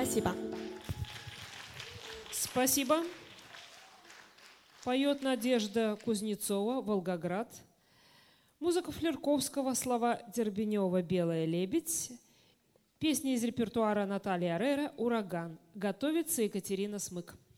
Спасибо. Спасибо. Поет Надежда Кузнецова, Волгоград. Музыка Флерковского, слова Дербенева «Белая лебедь». Песни из репертуара Натальи Арера «Ураган». Готовится Екатерина Смык.